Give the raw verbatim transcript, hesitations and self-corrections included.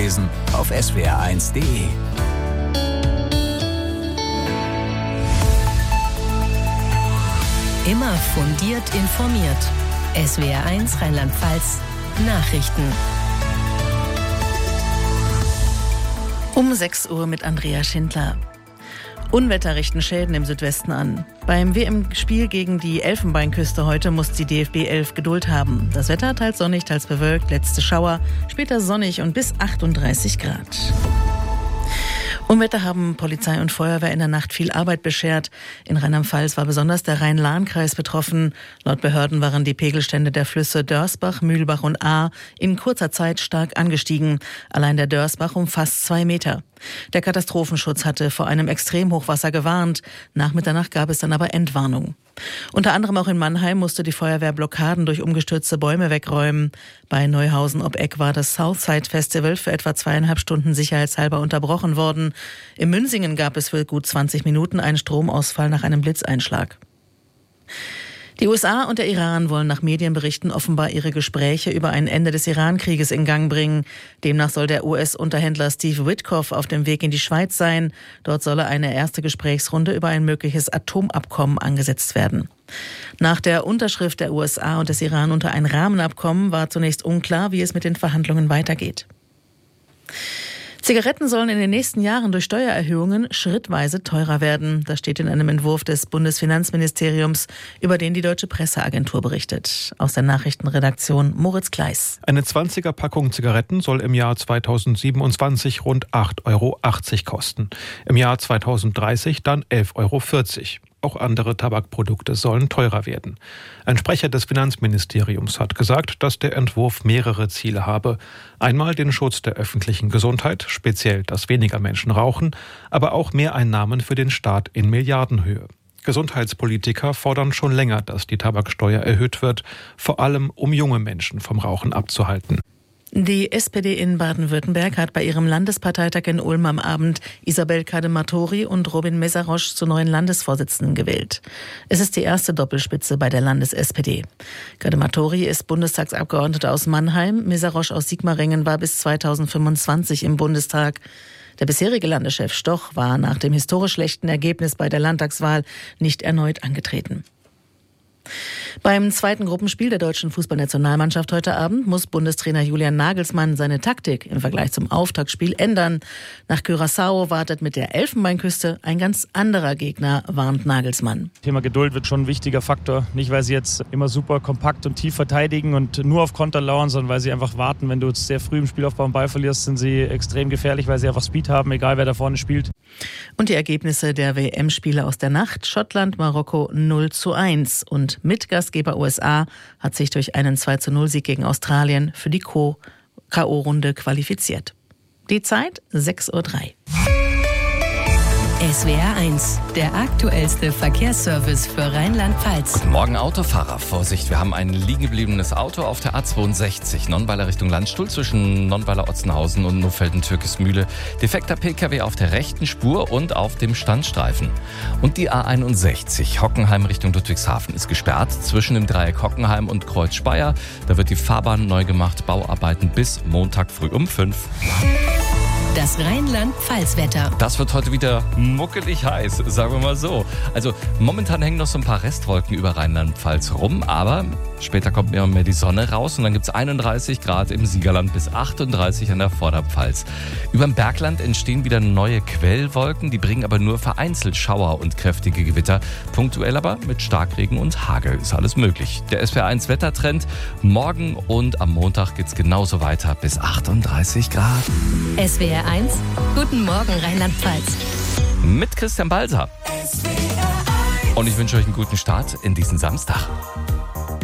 nachlesen auf s w r eins punkt d e. Immer fundiert informiert. S W R eins Rheinland-Pfalz Nachrichten. Um sechs Uhr mit Andrea Schindler. Unwetter richten Schäden im Südwesten an. Beim W M-Spiel gegen die Elfenbeinküste heute muss die D F B elf Geduld haben. Das Wetter teils sonnig, teils bewölkt, letzte Schauer, später sonnig und bis achtunddreißig Grad. Unwetter haben Polizei und Feuerwehr in der Nacht viel Arbeit beschert. In Rheinland-Pfalz war besonders der Rhein-Lahn-Kreis betroffen. Laut Behörden waren die Pegelstände der Flüsse Dörsbach, Mühlbach und Ahr in kurzer Zeit stark angestiegen. Allein der Dörsbach um fast zwei Meter. Der Katastrophenschutz hatte vor einem Extremhochwasser gewarnt. Nach Mitternacht gab es dann aber Entwarnung. Unter anderem auch in Mannheim musste die Feuerwehr Blockaden durch umgestürzte Bäume wegräumen. Bei Neuhausen ob Eck war das Southside Festival für etwa zweieinhalb Stunden sicherheitshalber unterbrochen worden. In Münsingen gab es für gut zwanzig Minuten einen Stromausfall nach einem Blitzeinschlag. Die U S A und der Iran wollen nach Medienberichten offenbar ihre Gespräche über ein Ende des Iran-Krieges in Gang bringen. Demnach soll der U S-Unterhändler Steve Witkoff auf dem Weg in die Schweiz sein. Dort solle eine erste Gesprächsrunde über ein mögliches Atomabkommen angesetzt werden. Nach der Unterschrift der U S A und des Iran unter ein Rahmenabkommen war zunächst unklar, wie es mit den Verhandlungen weitergeht. Zigaretten sollen in den nächsten Jahren durch Steuererhöhungen schrittweise teurer werden. Das steht in einem Entwurf des Bundesfinanzministeriums, über den die Deutsche Presseagentur berichtet. Aus der Nachrichtenredaktion Moritz Gleis. Eine zwanziger Packung Zigaretten soll im Jahr zweitausendsiebenundzwanzig rund acht Euro achtzig kosten. Im Jahr zweitausenddreißig dann elf Euro vierzig. Auch andere Tabakprodukte sollen teurer werden. Ein Sprecher des Finanzministeriums hat gesagt, dass der Entwurf mehrere Ziele habe. Einmal den Schutz der öffentlichen Gesundheit, speziell, dass weniger Menschen rauchen, aber auch Mehreinnahmen für den Staat in Milliardenhöhe. Gesundheitspolitiker fordern schon länger, dass die Tabaksteuer erhöht wird, vor allem um junge Menschen vom Rauchen abzuhalten. Die S P D in Baden-Württemberg hat bei ihrem Landesparteitag in Ulm am Abend Isabel Cadematori und Robin Meszaros zu neuen Landesvorsitzenden gewählt. Es ist die erste Doppelspitze bei der Landes-S P D. Cadematori ist Bundestagsabgeordnete aus Mannheim, Meszaros aus Sigmaringen war bis zweitausendfünfundzwanzig im Bundestag. Der bisherige Landeschef Stoch war nach dem historisch schlechten Ergebnis bei der Landtagswahl nicht erneut angetreten. Beim zweiten Gruppenspiel der deutschen Fußballnationalmannschaft heute Abend muss Bundestrainer Julian Nagelsmann seine Taktik im Vergleich zum Auftaktspiel ändern. Nach Curaçao wartet mit der Elfenbeinküste ein ganz anderer Gegner, warnt Nagelsmann. Thema Geduld wird schon ein wichtiger Faktor. Nicht, weil sie jetzt immer super kompakt und tief verteidigen und nur auf Konter lauern, sondern weil sie einfach warten. Wenn du sehr früh im Spielaufbau einen Ball verlierst, sind sie extrem gefährlich, weil sie einfach Speed haben, egal wer da vorne spielt. Und die Ergebnisse der W M-Spiele aus der Nacht: Schottland, Marokko null zu eins. Und Mitgastgeber U S A hat sich durch einen zwei zu null Sieg gegen Australien für die K O-Runde qualifiziert. Die Zeit sechs Uhr drei. S W R eins, der aktuellste Verkehrsservice für Rheinland-Pfalz. Guten Morgen, Autofahrer. Vorsicht, wir haben ein liegen gebliebenes Auto auf der A zweiundsechzig, Nonnweiler Richtung Landstuhl, zwischen Nonnweiler-Otzenhausen und Nofelden-Türkismühle. Defekter P K W auf der rechten Spur und auf dem Standstreifen. Und die A einundsechzig, Hockenheim Richtung Ludwigshafen, ist gesperrt zwischen dem Dreieck Hockenheim und Kreuz Speyer. Da wird die Fahrbahn neu gemacht, Bauarbeiten bis Montag früh um fünf. Das Rheinland-Pfalz-Wetter. Das wird heute wieder muckelig heiß, sagen wir mal so. Also momentan hängen noch so ein paar Restwolken über Rheinland-Pfalz rum, aber später kommt mehr und mehr die Sonne raus und dann gibt es einunddreißig Grad im Siegerland bis achtunddreißig an der Vorderpfalz. Über dem Bergland entstehen wieder neue Quellwolken, die bringen aber nur vereinzelt Schauer und kräftige Gewitter. Punktuell aber mit Starkregen und Hagel ist alles möglich. Der S W R eins Wettertrend: morgen und am Montag geht's genauso weiter bis achtunddreißig Grad. S W R eins, guten Morgen Rheinland-Pfalz. Mit Christian Balser. Und ich wünsche euch einen guten Start in diesen Samstag.